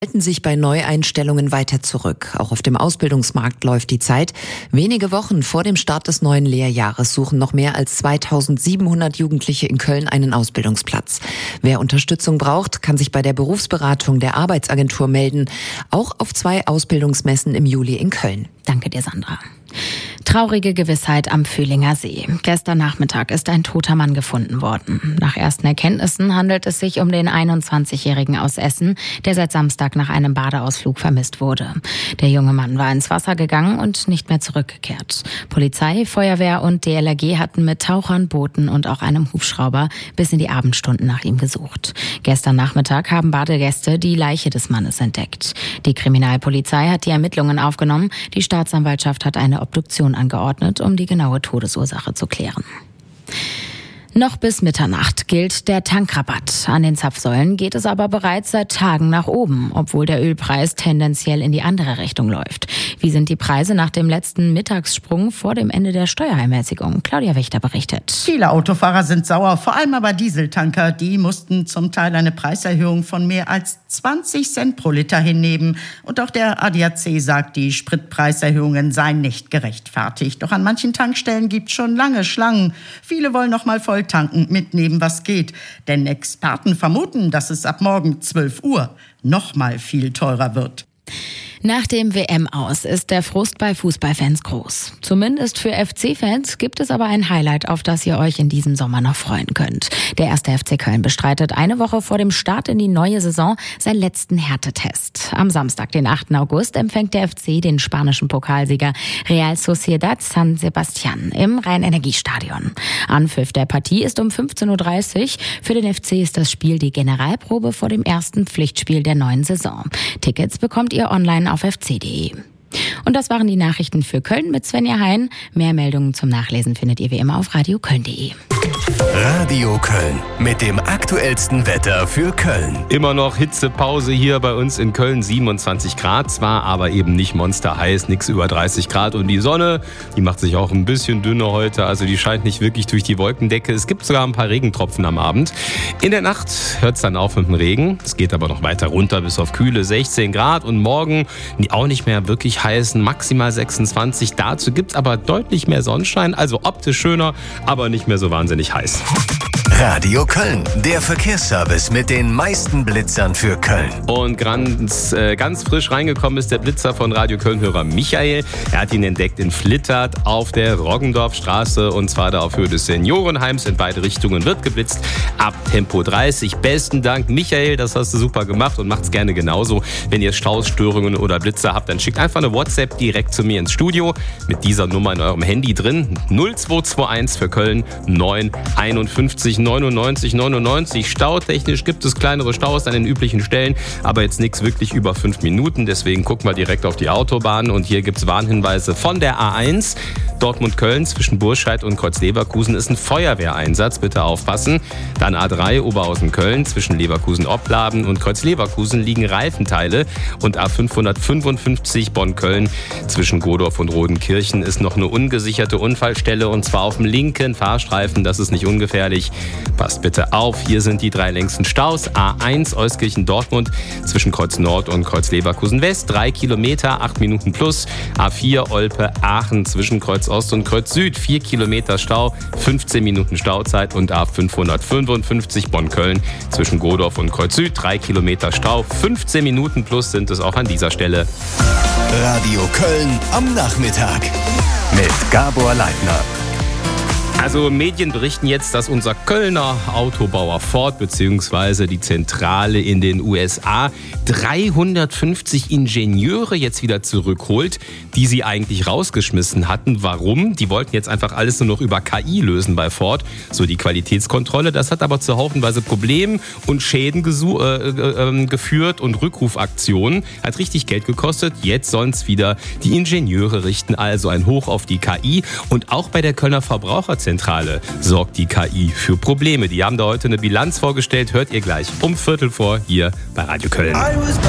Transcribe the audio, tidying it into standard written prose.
Halten sich bei Neueinstellungen weiter zurück. Auch auf dem Ausbildungsmarkt läuft die Zeit. Wenige Wochen vor dem Start des neuen Lehrjahres suchen noch mehr als 2700 Jugendliche in Köln einen Ausbildungsplatz. Wer Unterstützung braucht, kann sich bei der Berufsberatung der Arbeitsagentur melden. Auch auf 2 Ausbildungsmessen im Juli in Köln. Danke dir, Sandra. Traurige Gewissheit am Fühlinger See. Gestern Nachmittag ist ein toter Mann gefunden worden. Nach ersten Erkenntnissen handelt es sich um den 21-Jährigen aus Essen, der seit Samstag nach einem Badeausflug vermisst wurde. Der junge Mann war ins Wasser gegangen und nicht mehr zurückgekehrt. Polizei, Feuerwehr und DLRG hatten mit Tauchern, Booten und auch einem Hubschrauber bis in die Abendstunden nach ihm gesucht. Gestern Nachmittag haben Badegäste die Leiche des Mannes entdeckt. Die Kriminalpolizei hat die Ermittlungen aufgenommen. Die Staatsanwaltschaft hat eine Obduktion angeordnet, um die genaue Todesursache zu klären. Noch bis Mitternacht gilt der Tankrabatt. An den Zapfsäulen geht es aber bereits seit Tagen nach oben, obwohl der Ölpreis tendenziell in die andere Richtung läuft. Wie sind die Preise nach dem letzten Mittagssprung vor dem Ende der Steuerermäßigung? Claudia Wächter berichtet. Viele Autofahrer sind sauer, vor allem aber Dieseltanker. Die mussten zum Teil eine Preiserhöhung von mehr als 20 Cent pro Liter hinnehmen. Und auch der ADAC sagt, die Spritpreiserhöhungen seien nicht gerechtfertigt. Doch an manchen Tankstellen gibt es schon lange Schlangen. Viele wollen noch mal voll tanken, mitnehmen, was geht. Denn Experten vermuten, dass es ab morgen 12 Uhr noch mal viel teurer wird. Nach dem WM-Aus ist der Frust bei Fußballfans groß. Zumindest für FC-Fans gibt es aber ein Highlight, auf das ihr euch in diesem Sommer noch freuen könnt. Der 1. FC Köln bestreitet eine Woche vor dem Start in die neue Saison seinen letzten Härtetest. Am Samstag, den 8. August, empfängt der FC den spanischen Pokalsieger Real Sociedad San Sebastián im Rhein-Energiestadion. Anpfiff der Partie ist um 15:30 Uhr. Für den FC ist das Spiel die Generalprobe vor dem ersten Pflichtspiel der neuen Saison. Tickets bekommt ihr online auf fc.de. Und das waren die Nachrichten für Köln mit Svenja Hein. Mehr Meldungen zum Nachlesen findet ihr wie immer auf radioköln.de. Radio Köln mit dem aktuellsten Wetter für Köln. Immer noch Hitzepause hier bei uns in Köln, 27 Grad. Zwar aber eben nicht monsterheiß, nichts über 30 Grad. Und die Sonne, die macht sich auch ein bisschen dünner heute. Also die scheint nicht wirklich durch die Wolkendecke. Es gibt sogar ein paar Regentropfen am Abend. In der Nacht hört es dann auf mit dem Regen. Es geht aber noch weiter runter bis auf kühle 16 Grad. Und morgen auch nicht mehr wirklich heißen, maximal 26. Dazu gibt es aber deutlich mehr Sonnenschein. Also optisch schöner, aber nicht mehr so wahnsinnig heiß. Radio Köln, der Verkehrsservice mit den meisten Blitzern für Köln. Und ganz frisch reingekommen ist der Blitzer von Radio Köln-Hörer Michael. Er hat ihn entdeckt in Flittert auf der Roggendorfstraße und zwar da auf Höhe des Seniorenheims. In beide Richtungen wird geblitzt ab Tempo 30. Besten Dank, Michael, das hast du super gemacht und macht's gerne genauso. Wenn ihr Staustörungen oder Blitzer habt, dann schickt einfach eine WhatsApp direkt zu mir ins Studio mit dieser Nummer in eurem Handy drin. 0221 für Köln 951 99 99. Stautechnisch gibt es kleinere Staus an den üblichen Stellen, aber jetzt nichts wirklich über 5 Minuten. Deswegen gucken wir direkt auf die Autobahn und hier gibt es Warnhinweise von der A1. Dortmund-Köln zwischen Burscheid und Kreuz-Leverkusen ist ein Feuerwehreinsatz, bitte aufpassen. Dann A3 Oberhausen-Köln zwischen Leverkusen-Opladen und Kreuz-Leverkusen liegen Reifenteile und A555 Bonn-Köln zwischen Godorf und Rodenkirchen ist noch eine ungesicherte Unfallstelle und zwar auf dem linken Fahrstreifen, das ist nicht ungefährlich. Passt bitte auf, hier sind die 3 längsten Staus. A1 Euskirchen-Dortmund zwischen Kreuz Nord und Kreuz Leverkusen-West, 3 Kilometer, 8 Minuten plus. A4 Olpe-Aachen zwischen Kreuz Ost und Kreuz Süd, 4 Kilometer Stau, 15 Minuten Stauzeit. Und A555 Bonn-Köln zwischen Godorf und Kreuz Süd, 3 Kilometer Stau, 15 Minuten plus sind es auch an dieser Stelle. Radio Köln am Nachmittag mit Gabor Leitner. Also Medien berichten jetzt, dass unser Kölner Autobauer Ford bzw. die Zentrale in den USA 350 Ingenieure jetzt wieder zurückholt, die sie eigentlich rausgeschmissen hatten. Warum? Die wollten jetzt einfach alles nur noch über KI lösen bei Ford, so die Qualitätskontrolle. Das hat aber zu haufenweise Problemen und Schäden geführt und Rückrufaktionen. Hat richtig Geld gekostet. Jetzt sollen es wieder die Ingenieure richten, also ein Hoch auf die KI. Und auch bei der Kölner Verbraucherzentrale sorgt die KI für Probleme. Die haben da heute eine Bilanz vorgestellt, hört ihr gleich um 15:15 hier bei Radio Köln.